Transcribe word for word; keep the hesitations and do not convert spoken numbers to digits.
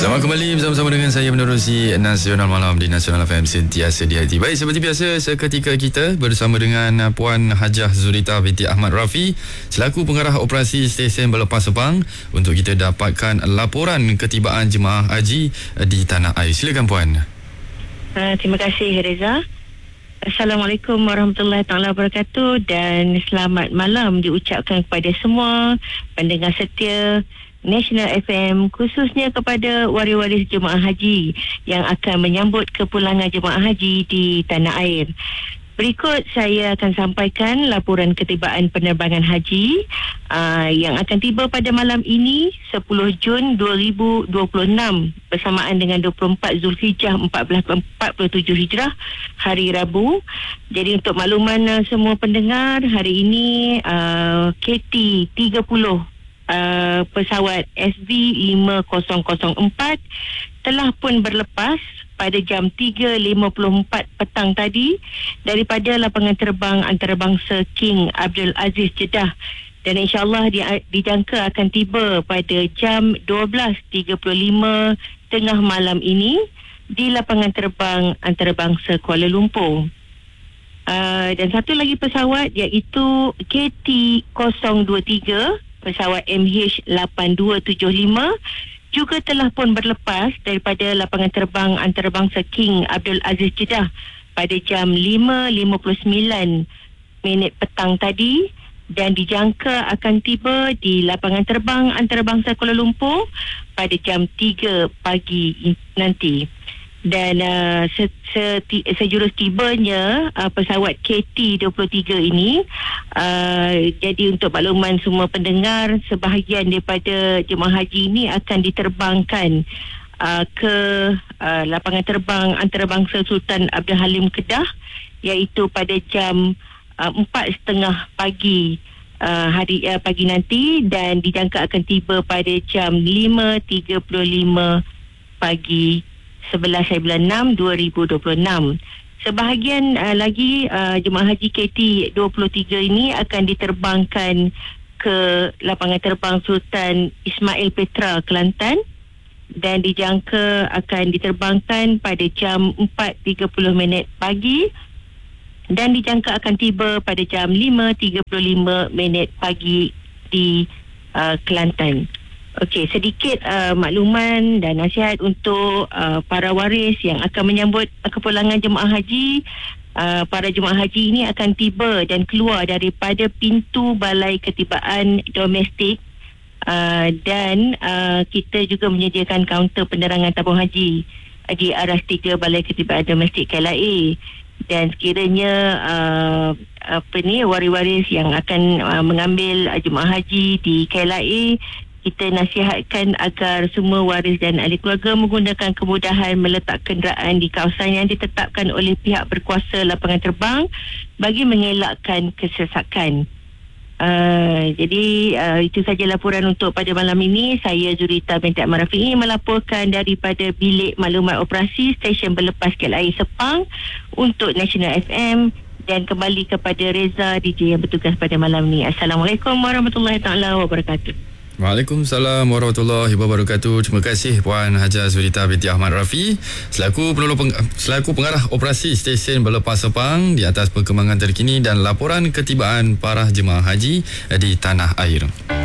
Selamat kembali bersama-sama dengan saya menerusi Nasional Malam di Nasional F M sentiasa di hati. Baik, seperti biasa seketika kita bersama dengan Puan Hajah Zurita binti Ahmad Rafi selaku pengarah operasi stesen Belepas Sepang untuk kita dapatkan laporan ketibaan jemaah haji di tanah air. Silakan Puan. Uh, terima kasih Reza. Assalamualaikum warahmatullahi taala wabarakatuh dan selamat malam diucapkan kepada semua pendengar setia Nasional F M, khususnya kepada waris-waris jemaah haji yang akan menyambut kepulangan jemaah haji di tanah air. Berikut saya akan sampaikan laporan ketibaan penerbangan haji uh, yang akan tiba pada malam ini sepuluh Jun dua ribu dua puluh enam bersamaan dengan dua puluh empat Zulhijjah empat belas empat puluh tujuh Hijrah, hari Rabu. Jadi untuk makluman uh, semua pendengar, hari ini uh, K T tiga puluh Uh, pesawat S V lima kosong kosong empat telah pun berlepas pada jam tiga lima puluh empat petang tadi daripada lapangan terbang antarabangsa King Abdul Aziz Jeddah, dan insyaAllah di, dijangka akan tiba pada jam dua belas tiga puluh lima tengah malam ini di lapangan terbang antarabangsa Kuala Lumpur. Uh, dan satu lagi pesawat iaitu K T kosong dua tiga pesawat M H lapan dua tujuh lima juga telah pun berlepas daripada lapangan terbang antarabangsa King Abdul Aziz Jeddah pada jam lima lima puluh sembilan minit petang tadi dan dijangka akan tiba di lapangan terbang antarabangsa Kuala Lumpur pada jam tiga pagi nanti. Dan uh, se- se- sejurus tibanya uh, pesawat K T dua puluh tiga ini, uh, jadi untuk makluman semua pendengar, sebahagian daripada jemaah haji ini akan diterbangkan uh, ke uh, lapangan terbang antarabangsa Sultan Abdul Halim Kedah, iaitu pada jam uh, empat tiga puluh pagi uh, hari uh, pagi nanti, dan dijangka akan tiba pada jam lima tiga puluh lima pagi sebelas bulan enam dua ribu dua puluh enam. Sebahagian uh, lagi uh, jemaah haji K T dua puluh tiga ini akan diterbangkan ke lapangan terbang Sultan Ismail Petra Kelantan dan dijangka akan diterbangkan pada jam empat tiga puluh minit pagi dan dijangka akan tiba pada jam lima tiga puluh lima minit pagi di uh, Kelantan. Okey, sedikit uh, makluman dan nasihat untuk uh, para waris yang akan menyambut kepulangan jemaah haji. Uh, para jemaah haji ini akan tiba dan keluar daripada pintu balai ketibaan domestik, uh, dan uh, kita juga menyediakan kaunter penerangan tabung haji di aras tiga balai ketibaan domestik K L A. Dan sekiranya uh, apa ni waris-waris yang akan uh, mengambil uh, jemaah haji di K L A, kita nasihatkan agar semua waris dan ahli keluarga menggunakan kemudahan meletak kenderaan di kawasan yang ditetapkan oleh pihak berkuasa lapangan terbang bagi mengelakkan kesesakan. Uh, jadi uh, itu saja laporan untuk pada malam ini. Saya Zurita binti Ahmad Rafi melaporkan daripada Bilik Maklumat Operasi Stesen Belepas K L A Sepang untuk Nasional F M, dan kembali kepada Reza D J yang bertugas pada malam ini. Assalamualaikum warahmatullahi taala wabarakatuh. Waalaikumsalam warahmatullahi wabarakatuh. Terima kasih Puan Hajah Zurita binti Ahmad Rafi selaku penolong peng, selaku pengarah operasi stesen Belepas Sepang di atas perkembangan terkini dan laporan ketibaan para jemaah haji di tanah air.